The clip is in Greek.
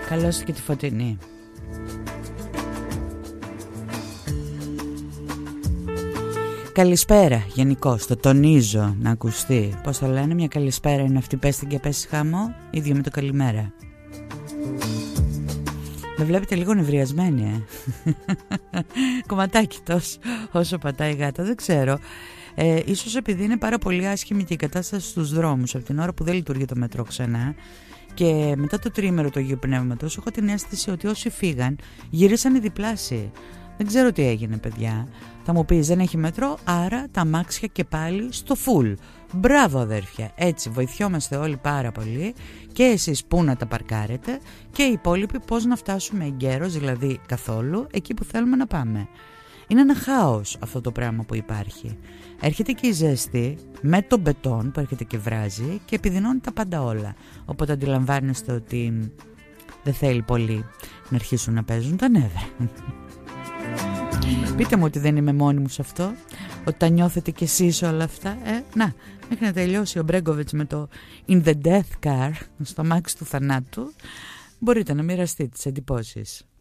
Καλώς και τη Φωτεινή. Καλησπέρα γενικώς, το τονίζω να ακουστεί. Πώς το λένε, μια καλησπέρα είναι αυτή, πες την και πες χαμό, ίδιο με το καλημέρα. Με βλέπετε λίγο νευριασμένη, κομματάκι τόσο όσο πατάει η γάτα, δεν ξέρω. Ίσως επειδή είναι πάρα πολύ άσχημη και η κατάσταση στους δρόμους από την ώρα που δεν λειτουργεί το μετρό ξανά και μετά το τριήμερο του Αγίου Πνεύματος έχω την αίσθηση ότι όσοι φύγαν γυρίσαν οι διπλάσιοι. Δεν ξέρω τι έγινε, παιδιά. Θα μου πεις, δεν έχει μετρό, άρα τα αμάξια και πάλι στο φουλ. Μπράβο αδέρφια, έτσι βοηθιόμαστε όλοι πάρα πολύ και εσείς που να τα παρκάρετε και οι υπόλοιποι πώς να φτάσουμε εγκαίρως, δηλαδή καθόλου, εκεί που θέλουμε να πάμε. Είναι ένα χάος αυτό το πράγμα που υπάρχει. Έρχεται και η ζέστη με τον μπετόν που έρχεται και βράζει και επιδεινώνει τα πάντα όλα. Οπότε αντιλαμβάνεστε ότι δεν θέλει πολύ να αρχίσουν να παίζουν τα νεύρα. Πείτε μου ότι δεν είμαι μόνη μου σε αυτό, ότι τα νιώθετε κι εσείς όλα αυτά. Να, μέχρι να τελειώσει ο Μπρέγκοβιτς με το In the Death Car στο αμάξι του θανάτου, μπορείτε να μοιραστείτε τις εντυπώσεις.